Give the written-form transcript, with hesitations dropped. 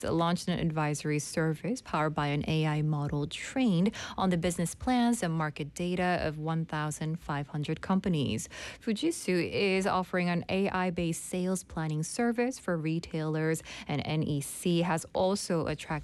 launched an advisory service powered by an AI model trained on the business plans and market data of 1,500 companies. Fujitsu is offering an AI-based sales planning service for retailers, and NEC has also attracted